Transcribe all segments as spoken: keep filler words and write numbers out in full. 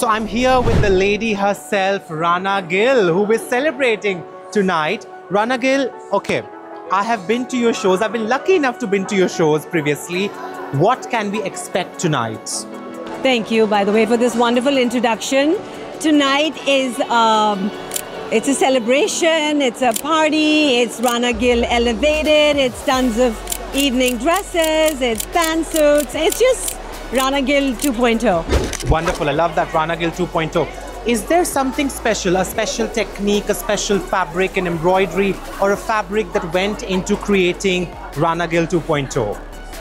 So I'm here with the lady herself, Rana Gill, who is celebrating tonight. Rana Gill, okay, I have been to your shows. I've been lucky enough to been to your shows previously. What can we expect tonight? Thank you, by the way, for this wonderful introduction. Tonight is um, it's a celebration, it's a party, it's Rana Gill elevated, it's tons of evening dresses, it's pantsuits, it's just Rana Gill two point oh. Wonderful, I love that, Rana Gill two point oh. Is there something special, a special technique, a special fabric and embroidery, or a fabric that went into creating Rana Gill two point oh?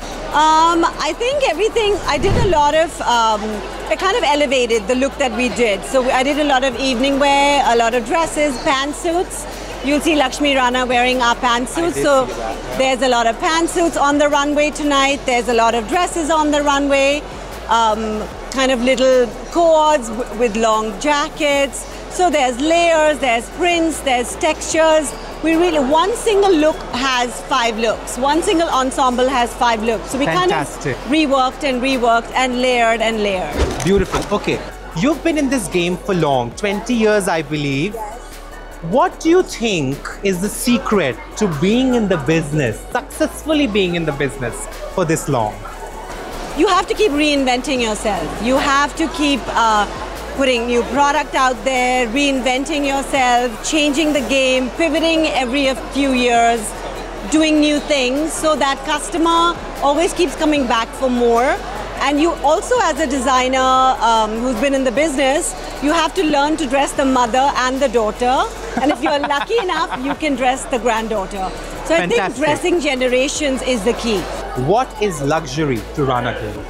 Um, I think everything, I did a lot of, um, I kind of elevated the look that we did. So I did a lot of evening wear, a lot of dresses, pantsuits. You'll see Lakshmi Rana wearing our pantsuits. So that, yeah. There's a lot of pantsuits on the runway tonight. There's a lot of dresses on the runway. Um, kind of little cords with long jackets. So there's layers, there's prints, there's textures. We really, one single look has five looks. One single ensemble has five looks. So we Fantastic. kind of reworked and reworked and layered and layered. Beautiful. Okay, you've been in this game for long, twenty years, I believe. What do you think is the secret to being in the business, successfully being in the business for this long? You have to keep reinventing yourself. You have to keep uh, putting new product out there, reinventing yourself, changing the game, pivoting every few years, doing new things so that customer always keeps coming back for more. And you also, as a designer um, who's been in the business, you have to learn to dress the mother and the daughter. And if you're lucky enough, you can dress the granddaughter. So I Fantastic. think dressing generations is the key. What is luxury to Rana Gill?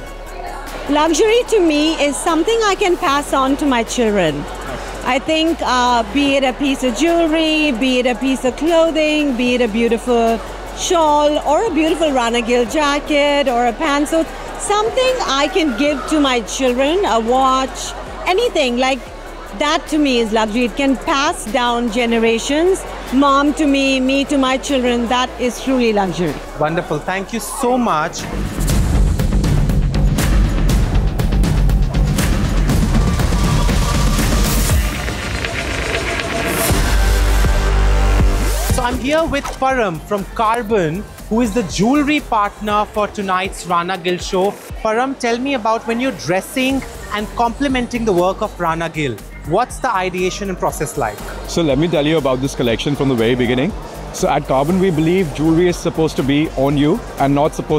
Luxury to me is something I can pass on to my children. I think uh, be it a piece of jewelry, be it a piece of clothing, be it a beautiful shawl or a beautiful Rana Gill jacket or a pantsuit, something I can give to my children, a watch, anything like that to me is luxury. It can pass down generations, mom to me, me to my children. That is truly luxury. Wonderful. Thank you so much. So I'm here with Param from Carbon, who is the jewelry partner for tonight's Rana Gill show. Param, tell me about when you're dressing and complementing the work of Rana Gill. What's the ideation and process like? So let me tell you about this collection from the very beginning. So at Carbon, we believe jewelry is supposed to be on you and not supposed